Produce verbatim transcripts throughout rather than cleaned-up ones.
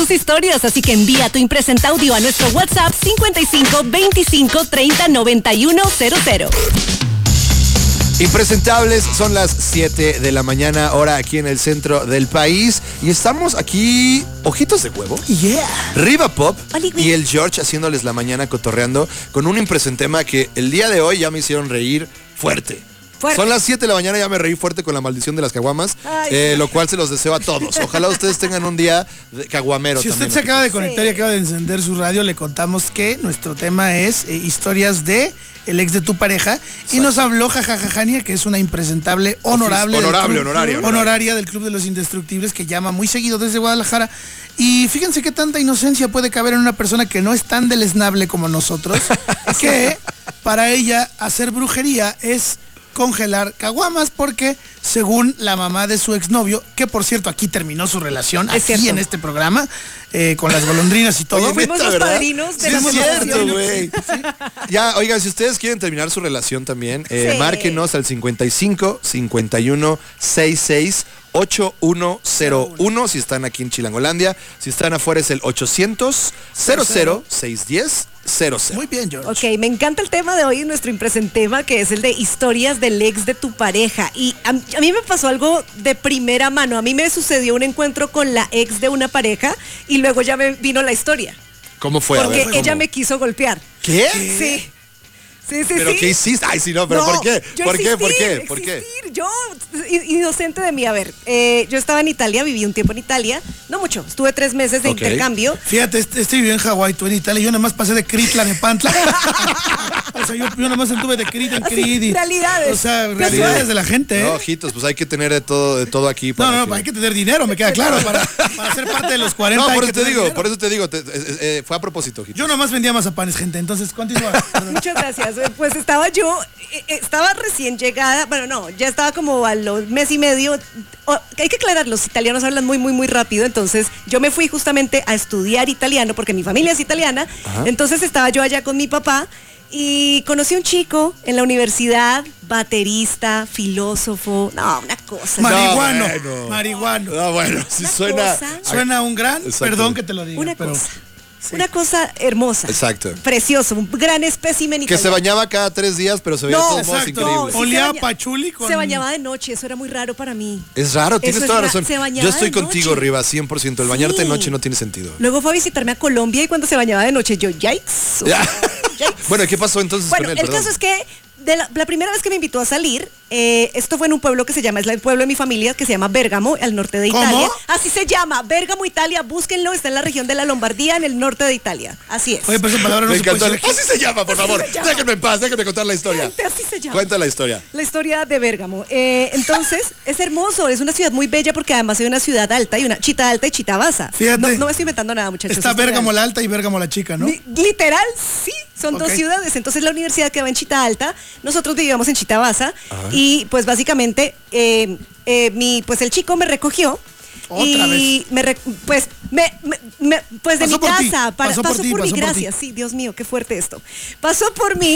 tus historias, así que envía tu impresenta audio a nuestro WhatsApp cincuenta y cinco veinticinco treinta noventa y uno cero cero. Impresentables, son las siete de la mañana, hora aquí en el centro del país. Y estamos aquí, ojitos de huevo. Yeah. Riva Pop Oli, y el George haciéndoles la mañana cotorreando con un impresentema que el día de hoy ya me hicieron reír fuerte. Fuerte. Son las siete de la mañana, ya me reí fuerte con la maldición de las caguamas, eh, lo cual se los deseo a todos. Ojalá ustedes tengan un día de caguamero. Si usted también, se acaba de conectar Sí. y acaba de encender su radio, le contamos que nuestro tema es eh, historias de el ex de tu pareja. Exacto. Y nos habló Jajajajania, que es una impresentable honorable. Honorable, del club, honoraria, honoraria. honoraria del Club de los Indestructibles, que llama muy seguido desde Guadalajara. Y fíjense qué tanta inocencia puede caber en una persona que no es tan deleznable como nosotros, que para ella hacer brujería es congelar caguamas, porque según la mamá de su exnovio, que por cierto aquí terminó su relación, Es aquí cierto. en este programa, eh, con las golondrinas y todo. Oye, Fuimos neta, los ¿verdad? padrinos de Sí, la es relación. cierto, güey. ¿Sí? Ya, oigan, si ustedes quieren terminar su relación también, eh, Sí. márquenos al cincuenta y cinco cincuenta y uno sesenta y seis ochenta y uno cero uno si están aquí en Chilangolandia. Si están afuera es el ochocientos cero cero seiscientos diez cero cero. Muy bien, George. Ok, me encanta el tema de hoy, nuestro impresentema, que es el de historias del ex de tu pareja. Y a, a mí me pasó algo de primera mano. A mí me sucedió un encuentro con la ex de una pareja y luego ya me vino la historia. ¿Cómo fue? A Porque ver, ¿cómo? ella me quiso golpear. ¿Qué? Sí. Sí, sí, ¿Pero sí. qué hiciste? Ay, sí, no, pero No, ¿por qué? yo ¿Por qué? ¿Por existir, qué? ¿Por qué? existir. Yo, i- inocente de mí. A ver, eh, yo estaba en Italia, viví un tiempo en Italia. No mucho, estuve tres meses de Ok. intercambio. Fíjate, este, este vivió en Hawái, tú en Italia, yo nada más pasé de Critla en Pantla. O sea, yo, yo nada más anduve de Crit en Así, Crit. y- realidades. O sea, Pero realidades sí. de la gente, ¿eh? No, ojitos, pues hay que tener de todo, de todo aquí. No, para no, que- hay que tener dinero, me queda claro, para, para ser parte de los cuarenta. No, hay por que eso te tener digo, dinero. por eso te digo, te- eh, eh, fue a propósito, ojitos. Yo nomás vendía mazapanes, gente, entonces continúa. Perdón. Muchas gracias. Eh, Pues estaba yo, eh, eh, estaba recién llegada, bueno, no, ya estaba como a los mes y medio. O- hay que aclarar, los italianos hablan muy, muy, muy rápido, entonces yo me fui justamente a estudiar italiano porque mi familia es italiana. Ajá. Entonces estaba yo allá con mi papá y conocí a un chico en la universidad, baterista, filósofo, no, una cosa. Marihuano, bueno. marihuano. Ah, bueno, sí Una suena. cosa. Suena un gran, Exacto. perdón que te lo diga, Una pero cosa. Una cosa hermosa. Exacto. Precioso, un gran espécimen Que se italiano. bañaba cada tres días, pero se veía No, de todos modos exacto. increíble. sí Olía se a baña- pachuli con- Se bañaba de noche, eso era muy raro para mí. Es raro, tienes Eso es toda ra- razón. se bañaba Yo estoy de contigo, noche. Riva, cien por ciento. El bañarte de Sí. noche no tiene sentido. Luego fue a visitarme a Colombia y cuando se bañaba de noche yo, yikes. o sea, yikes. Bueno, ¿qué pasó entonces Bueno, con él? el Perdón. caso es que de la, la primera vez que me invitó a salir, eh, esto fue en un pueblo que se llama, es el pueblo de mi familia, que se llama Bérgamo, al norte de ¿Cómo? Italia. Así se llama, Bérgamo, Italia, búsquenlo, está en la región de la Lombardía, en el norte de Italia. Así es. Oye, pero esa palabra no Me se puede encantó. decir aquí. Así se llama, por Así favor. se llama. Déjenme en paz, déjenme contar la historia. Gente, así se llama. Cuenta la historia. La historia de Bérgamo. Eh, entonces, es hermoso, es una ciudad muy bella porque además hay una ciudad alta y una chita alta y chita baja. Fíjate. No, no me estoy inventando nada, muchachos. Está esto es Bérgamo real. la alta y Bérgamo la chica, ¿no? Li- Literal, sí, son dos Ok. ciudades. Entonces la universidad quedaba en Chita Alta, nosotros vivíamos en Chita Baja y pues básicamente eh, eh, mi, pues el chico me recogió. Otra y vez. me re- pues me, me- me- pues de Pasó mi por ti, casa para- pasó por ti, mí, pasó por gracias, sí, Dios mío, qué fuerte esto. Pasó por mí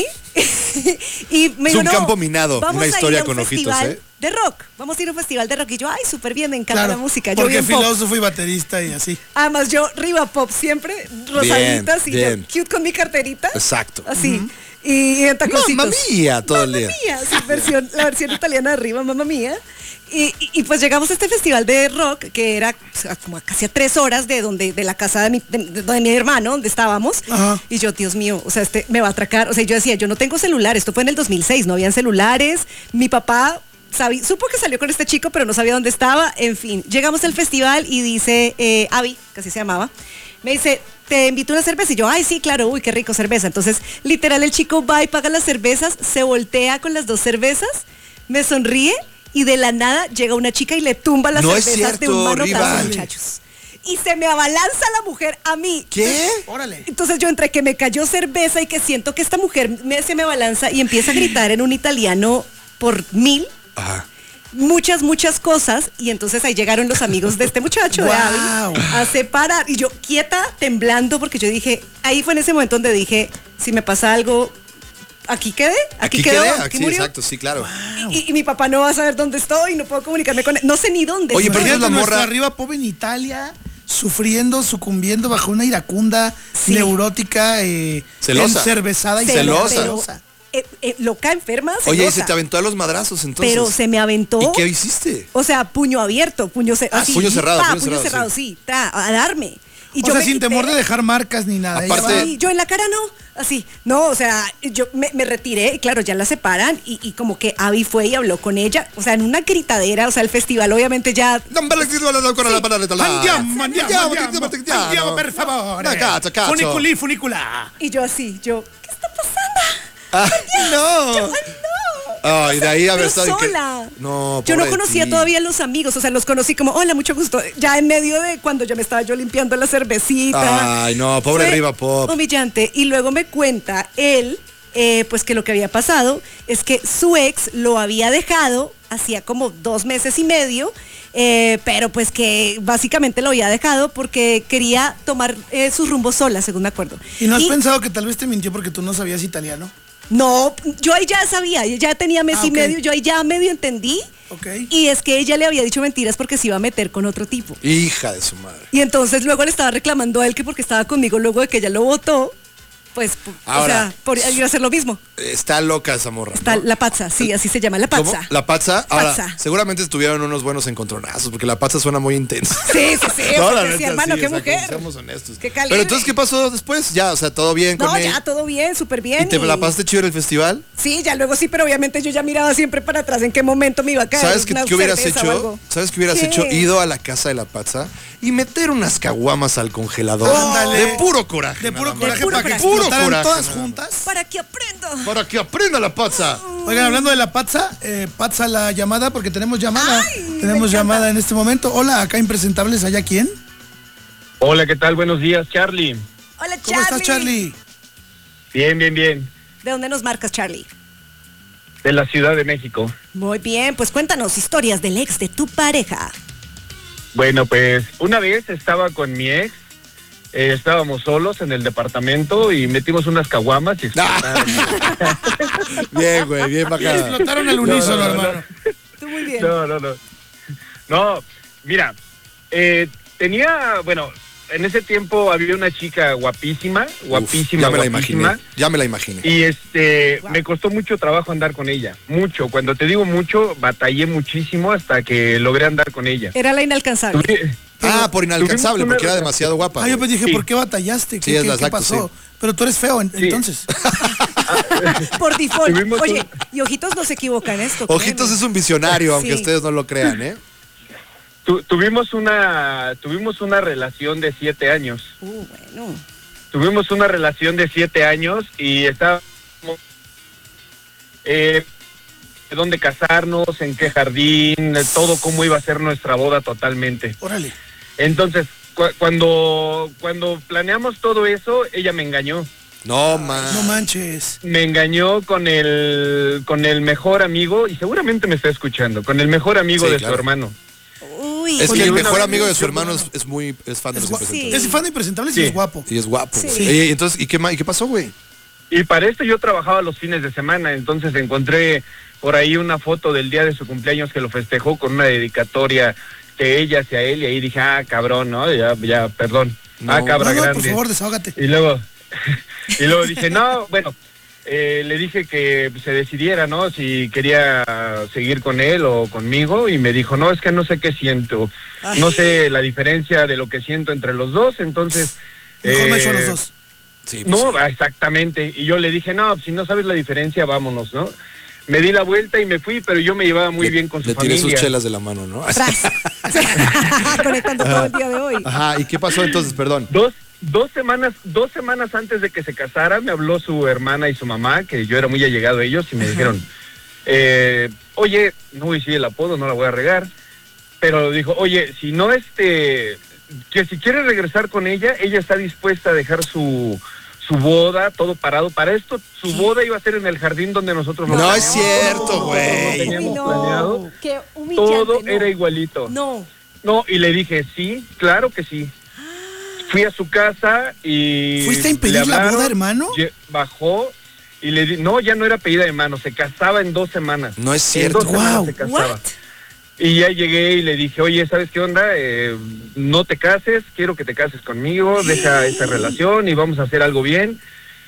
y me Es dijo, un "No, campo minado, vamos una a ir historia a un con ojitos, festival ¿eh? de rock, vamos a ir a un festival de rock y yo, ay, súper bien, me encanta la música, yo porque bien pop. filósofo y baterista y así. Además, yo, Riva Pop, siempre, rosaditas y yo, bien. cute con mi carterita. Exacto. Así. Y, y en taconcitos. Mamma mía, todo el día. Mamma mía, sí, versión, la versión italiana de Riva, mamma mía. Y, y- y pues llegamos a este festival de rock que era o sea, como a casi a tres horas de donde de la casa de mi, de, de- de mi hermano, donde estábamos. Ajá. Y yo, Dios mío, o sea, este me va a atracar. O sea, yo decía, yo no tengo celular. Esto fue en el dos mil seis, no habían celulares. Mi papá sabí- supo que salió con este chico, pero no sabía dónde estaba. En fin, llegamos al festival y dice eh, Avi, que así se llamaba, me dice, te invito a una cerveza. Y yo, ay, sí, claro, uy, qué rico, cerveza. Entonces, literal, el chico va y paga las cervezas, se voltea con las dos cervezas, me sonríe y de la nada llega una chica y le tumba las No es cervezas de cierto, un manotazo, Riva. muchachos. Y se me abalanza la mujer a mí. ¿Qué? Órale. Entonces yo entre que me cayó cerveza y que siento que esta mujer me, se me abalanza y empieza a gritar en un italiano por mil, Ajá. muchas, muchas cosas, y entonces ahí llegaron los amigos de este muchacho, de Guau. Abby, a separar, y yo quieta, temblando, porque yo dije, ahí fue en ese momento donde dije, si me pasa algo, aquí quedé, aquí, Aquí quedó, quedé, aquí aquí, murió. exacto, sí, claro. Y, y mi papá no va a saber dónde estoy, no puedo comunicarme con él, no sé ni dónde Oye, estoy. pero Imagínate la nuestra morra- arriba pop en Italia, sufriendo, sucumbiendo bajo una iracunda, Sí. neurótica, eh, Celosa. encervezada y Celosa. celosa. Eh, eh, loca, enferma, Oye, y celosa. se te aventó a los madrazos entonces. Pero se me aventó. ¿Y qué hiciste? O sea, puño abierto, puño, ce- Ah, así, puño cerrado, pa, puño puño cerrado, cerrado, sí, ta, a darme. Y O sea, me sin quité. temor de dejar marcas ni nada. Ella Aparte- va- Sí, yo en la cara no, así. No, o sea, yo me, me retiré, y claro, ya la separan y, y como que Abby fue y habló con ella, o sea, en una gritadera, o sea, el festival obviamente ya... Andiamo, andiamo, andiamo, andiamo, per favore. No, cazzo, cazzo. Funiculi, funicula. Y yo así, yo, ¿qué está pasando? Ah, no. Yo, ay, no. Ay, de ahí haber Pero estado. que- sola. No, Yo no pobre de conocía ti. todavía a los amigos, o sea, los conocí como, hola, mucho gusto. Ya en medio de cuando ya me estaba yo limpiando la cervecita. Ay, no, pobre Fue Riva Pop. humillante. Y luego me cuenta él, eh, pues que lo que había pasado es que su ex lo había dejado hacía como dos meses y medio, eh, pero pues que básicamente lo había dejado porque quería tomar eh, sus rumbos sola, según me acuerdo. ¿Y no has pensado que tal vez te mintió porque tú no sabías italiano? No, yo ahí ya sabía, yo ya tenía mes Ah, y ok. medio, yo ahí ya medio entendí. Ok. Y es que ella le había dicho mentiras porque se iba a meter con otro tipo. Hija de su madre. Y entonces luego le estaba reclamando a él que porque estaba conmigo luego de que ella lo votó, pues, p- Ahora, o sea, por ir a hacer lo mismo. Está loca esa morra. Está ¿no? la Pazza, sí, así se llama, la ¿Cómo? Pazza. La Pazza. Ahora, Pazza. seguramente estuvieron unos buenos encontronazos, porque la Pazza suena muy intensa. Sí, sí, sí, No, porque la sí, neta, hermano, sí, qué o sea, mujer. Seamos honestos. Qué calibre. Pero entonces, ¿qué pasó después? Ya, o sea, todo bien con No, él. ya, todo bien, súper bien. ¿Y te la pasaste chido en el festival? Sí, ya luego sí, pero obviamente yo ya miraba siempre para atrás en qué momento me iba a caer. ¿Sabes qué, una qué hubieras cerveza o hecho? algo. ¿Sabes qué hubieras ¿Qué? hecho? Ido a la casa de la Pazza y meter unas caguamas al congelador. Ándale. De puro coraje. De puro nada más. coraje puro para que coraje. explotaran Puro coraje, todas nada más. juntas. Para que aprenda. Para que aprenda la Pazza. Oigan, hablando de la Pazza, eh, Pazza la llamada porque tenemos llamada. Ay, me tenemos encanta. llamada en este momento. Hola, acá impresentables, ¿allá quién? Hola, ¿qué tal? Buenos días, Charlie. Hola, Charlie. ¿Cómo estás, Charlie? Bien, bien, bien. ¿De dónde nos marcas, Charlie? De la Ciudad de México. Muy bien, pues cuéntanos historias del ex de tu pareja. Bueno, pues una vez estaba con mi ex, eh, estábamos solos en el departamento y metimos unas caguamas y explotaron. Bien, güey, bien bacana. Explotaron el unísono, no, no, hermano. Tú muy bien. No, no, no. No, mira, eh, tenía, bueno, en ese tiempo había una chica guapísima, guapísima, Uf, ya me la guapísima. imaginé. Ya me la imaginé. Y este, Wow. me costó mucho trabajo andar con ella, mucho. Cuando te digo mucho, batallé muchísimo hasta que logré andar con ella. Era la inalcanzable. Tuvi- Ah, por inalcanzable, tuvimos una porque era relación- demasiado guapa. Ah, yo güey. pues dije, Sí. ¿por qué batallaste? ¿Qué, Sí, es qué- la- qué exacto, pasó? sí. Pero tú eres feo, en- Sí. entonces. Por default. Tuvimos Oye, un- y Ojitos no se equivoca en esto. Ojitos créeme. es un visionario, aunque Sí. ustedes no lo crean, ¿eh? Tu- tuvimos una tuvimos una relación de siete años. Uh, bueno. Tuvimos una relación de siete años y estábamos eh, de dónde casarnos, en qué jardín, de todo cómo iba a ser nuestra boda totalmente. Órale. Entonces, cu- cuando cuando planeamos todo eso, ella me engañó. No, man. No manches. Me engañó con el con el mejor amigo y seguramente me está escuchando, con el mejor amigo Sí, de claro. su hermano. Uy. Es Oye, que el una mejor vez amigo de yo- su hermano es, es muy es fan de Es, los gua- impresentables. es fan de impresentables y Sí. es guapo. Y es guapo. Sí. güey. Oye, entonces, ¿y qué, ma- y qué pasó, güey? Y para esto yo trabajaba los fines de semana, entonces encontré por ahí una foto del día de su cumpleaños que lo festejó con una dedicatoria de ella hacia él y ahí dije, ah, cabrón, ¿no? Ya, ya, perdón. No. Ah, cabra No, no, grande. por favor, desahógate. Y luego, y luego dije, no, bueno, eh, le dije que se decidiera, ¿no? Si quería seguir con él o conmigo y me dijo, no, es que no sé qué siento. No sé la diferencia de lo que siento entre los dos, entonces... Mejor me echo a los eh, dos. Sí, pues, no, exactamente. Y yo le dije, no, si no sabes la diferencia, vámonos, ¿no? Me di la vuelta y me fui, pero yo me llevaba muy le- bien con su Le tiré familia. sus chelas de la mano, ¿no? Tras. Conectando todo el día de hoy. Ajá, ¿y qué pasó entonces? Perdón. Dos, dos semanas, dos semanas antes de que se casara, me habló su hermana y su mamá, que yo era muy allegado a ellos, y me dijeron, eh, oye, no voy a decir el apodo, no la voy a regar, pero dijo, oye, si no este, que si quiere regresar con ella, ella está dispuesta a dejar su su boda, todo parado. Para esto, su boda iba a ser en el jardín donde nosotros lo No planeamos. es cierto, Todo lo güey. teníamos Uy, no. planeado. Qué humillante. Todo no. era igualito. No. No, y le dije, sí, claro que sí. Fui a su casa y... ¿Fuiste a impedir le la hablaron, boda, hermano? lle- Bajó y le di... No, ya no era pedida de mano, se casaba en dos semanas. No es En cierto. dos semanas Guau. se casaba. What? Y ya llegué y le dije, oye, ¿sabes qué onda? Eh, no te cases, quiero que te cases conmigo, deja esa relación y vamos a hacer algo bien.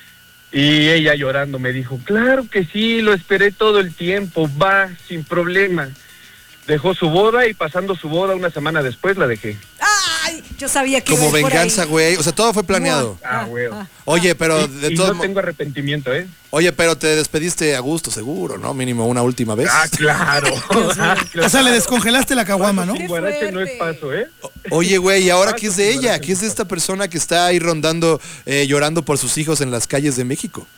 Y ella llorando me dijo, claro que sí, lo esperé todo el tiempo, va, sin problema. Dejó su boda y pasando su boda una semana después la dejé. Ay, yo sabía que Como iba a ir por venganza, ahí. güey. O sea, todo fue planeado. Ah, güey. Oye, pero Y, de y todos no mo- tengo arrepentimiento, ¿eh? Oye, pero te despediste a gusto, seguro, ¿no? Mínimo una última vez. Ah, claro. O sea, le descongelaste la caguama, ¿no? Un guarache no es paso, ¿eh? Oye, güey, ¿y ahora qué es de Ah, ella? ¿Qué es de esta persona que está ahí rondando, eh, llorando por sus hijos en las calles de México?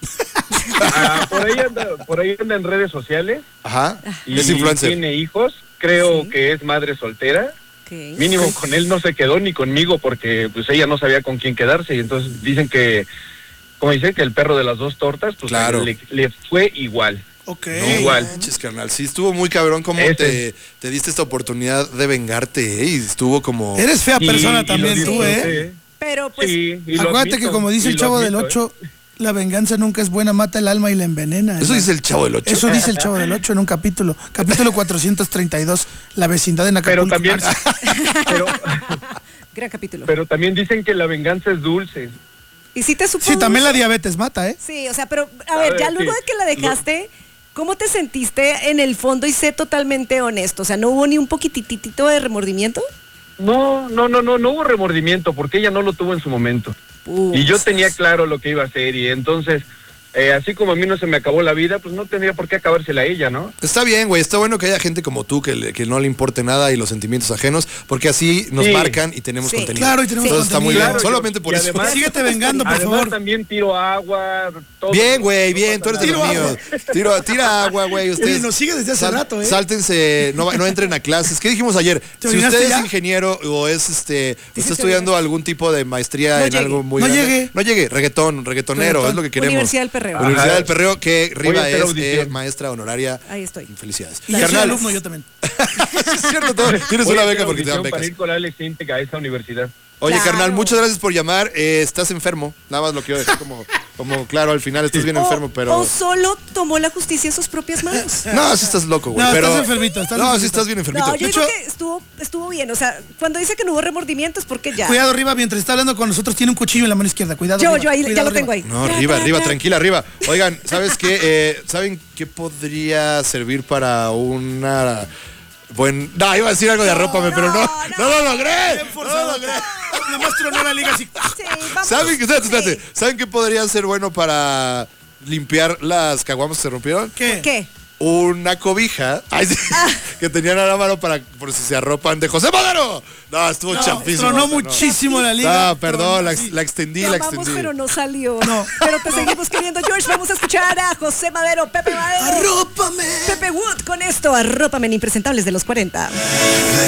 Ah, por ahí anda, por ahí anda en redes sociales. Ajá. Y Es influencer. tiene hijos. Creo Sí. que es madre soltera. Ok. Mínimo con él no se quedó ni conmigo porque pues ella no sabía con quién quedarse y entonces dicen que, como dicen, que el perro de las dos tortas, pues Claro. le, le fue igual. Ok. No Igual. manches, carnal. Sí, estuvo muy cabrón cómo Ese. te, te diste esta oportunidad de vengarte, ¿eh? Y estuvo como... Eres fea Y- persona y también lo tú, ¿eh? disfruté. Pero pues, Sí, y lo Acuérdate admito, que como dice y el lo Chavo del admito, Ocho, la venganza nunca es buena, mata el alma y la envenena. Eso ¿no? dice el Chavo del Ocho. Eso dice el Chavo del Ocho en un capítulo. Capítulo cuatrocientos treinta y dos, la vecindad en Pero Acapulco. también, pero, gran capítulo. pero también dicen que la venganza es dulce. ¿Y si te supo Sí, también la dulce? diabetes mata, ¿eh? Sí, o sea, pero a A ver, ver, ya luego sí. de que la dejaste, ¿cómo te sentiste en el fondo? Y sé totalmente honesto, o sea, ¿no hubo ni un poquititito de remordimiento? No, no, no, no, no hubo remordimiento porque ella no lo tuvo en su momento. Uh, Y yo tenía claro lo que iba a hacer y entonces, eh, así como a mí no se me acabó la vida, pues no tendría por qué acabársela a ella, ¿no? Está bien, güey, está bueno que haya gente como tú que, le- que no le importe nada y los sentimientos ajenos, porque así nos Sí. marcan y tenemos Sí. contenido. Claro, y tenemos Entonces está muy contenido. bien, Claro, solamente yo- por y eso. además- Síguete vengando, por Además favor. también tiro agua, todo. Bien, güey, No bien, pasa tú eres de Tiro los agua. míos. Tiro, tira agua, güey, ustedes. Y nos sigue desde hace rato, ¿eh? Sáltense, no, va- no entren a clases. ¿Qué dijimos ayer? ¿Te Si orinaste usted es ya? ingeniero o es este, está que estudiando algún tipo de maestría No en llegue. algo muy No grande, llegue. no llegue, reggaetón, reggaetonero, Reggaetón. es lo que queremos. Universidad del Perreo. Universidad Ajá. del Perreo, que Voy a Riva hacer es audición. eh, maestra honoraria. Ahí estoy. Felicidades. Y yo soy Carnal, alumno, yo también. es cierto, todo- tienes Voy a una hacer beca porque te dan audición becas. para ir con Alex Intec a esa universidad. Oye, Claro. carnal, muchas gracias por llamar. Eh, estás enfermo. Nada más lo quiero dejar como, como claro al final. Estás bien O- enfermo, pero. O solo tomó la justicia en sus propias manos. No, sí estás loco, güey. No, pero... estás enfermito, estás No, sí enfermito. estás bien enfermito. No, yo De digo hecho- que estuvo, estuvo bien. O sea, cuando dice que no hubo remordimiento es porque ya. Cuidado, Riva, mientras está hablando con nosotros, tiene un cuchillo en la mano izquierda. Cuidado. Yo, Riva, yo ahí ya cuidado, lo tengo Riva. ahí. No, arriba, arriba, tranquila, arriba. Oigan, ¿sabes qué? Eh, ¿Saben qué podría servir para una buen... No, iba a decir algo de arrópame, pero no. no, No lo logré. Bien forzado. Nomás tronó la liga así. Sí, vamos. ¿Saben qué? Espérate, espérate. Sí. ¿Saben qué podría ser bueno para limpiar las caguamas que se rompieron? ¿Qué? ¿Qué? Una cobija ay, sí, que tenían a la mano para por si se arropan de José Madero. No, estuvo No, chafísimo. tronó esa, no. muchísimo la liga. Ah, perdón, la, Sí. la extendí, Te la amamos, extendí. pero no salió. No. Pero te seguimos queriendo, George. Vamos a escuchar a José Madero, Pepe Madero. ¡Arrópame! Pepe Wood con esto, arrópame en Impresentables de los cuarenta.